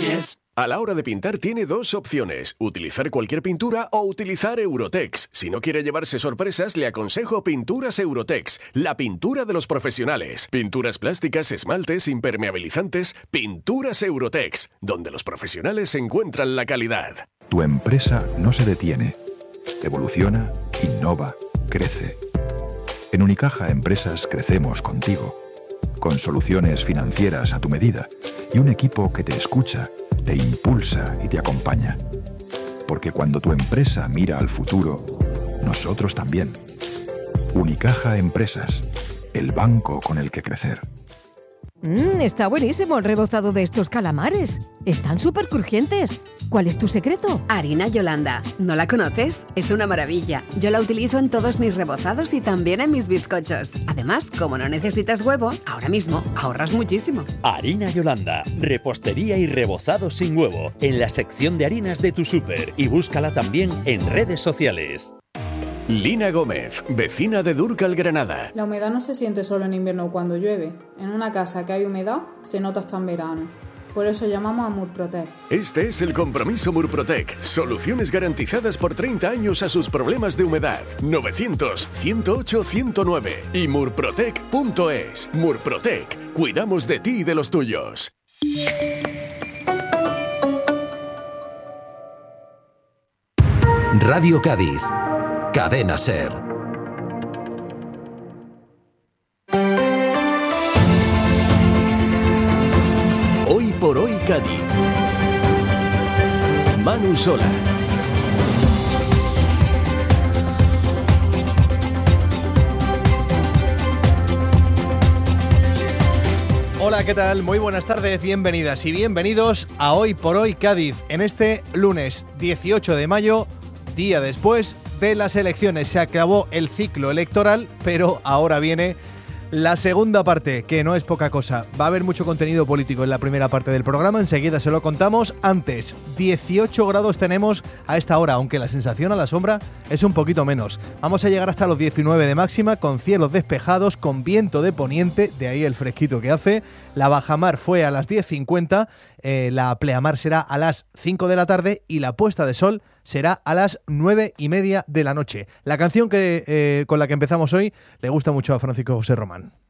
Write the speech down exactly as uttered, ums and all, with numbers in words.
es. A la hora de pintar tiene dos opciones, utilizar cualquier pintura o utilizar Eurotex. Si no quiere llevarse sorpresas, le aconsejo Pinturas Eurotex, la pintura de los profesionales. Pinturas plásticas, esmaltes, impermeabilizantes, Pinturas Eurotex, donde los profesionales encuentran la calidad. Tu empresa no se detiene, evoluciona, innova, crece. En Unicaja Empresas crecemos contigo, con soluciones financieras a tu medida y un equipo que te escucha, te impulsa y te acompaña. Porque cuando tu empresa mira al futuro, nosotros también. Unicaja Empresas, el banco con el que crecer. Mmm, está buenísimo el rebozado de estos calamares. Están súper crujientes. ¿Cuál es tu secreto? Harina Yolanda. ¿No la conoces? Es una maravilla. Yo la utilizo en todos mis rebozados y también en mis bizcochos. Además, como no necesitas huevo, ahora mismo ahorras muchísimo. Harina Yolanda. Repostería y rebozado sin huevo. En la sección de harinas de tu súper. Y búscala también en redes sociales. Lina Gómez, vecina de Dúrcal, Granada. La humedad no se siente solo en invierno cuando llueve. En una casa que hay humedad, se nota hasta en verano. Por eso llamamos a Murprotec. Este es el compromiso Murprotec. Soluciones garantizadas por treinta años a sus problemas de humedad. novecientos, ciento ocho, ciento nueve y murprotec punto es. Murprotec. Cuidamos de ti y de los tuyos. Radio Cádiz. Cadena SER. Hoy por hoy Cádiz. Manu Sola. Hola, ¿qué tal? Muy buenas tardes, bienvenidas y bienvenidos a Hoy por hoy Cádiz, en este lunes dieciocho de mayo, día después de las elecciones. Se acabó el ciclo electoral, pero ahora viene la segunda parte, que no es poca cosa. Va a haber mucho contenido político en la primera parte del programa, enseguida se lo contamos. Antes, dieciocho grados tenemos a esta hora, aunque la sensación a la sombra es un poquito menos. Vamos a llegar hasta los diecinueve de máxima, con cielos despejados, con viento de poniente, de ahí el fresquito que hace. La bajamar fue a las diez cincuenta, eh, la pleamar será a las cinco de la tarde y la puesta de sol será a las nueve y media de la noche. La canción que eh, con la que empezamos hoy le gusta mucho a Francisco José Román.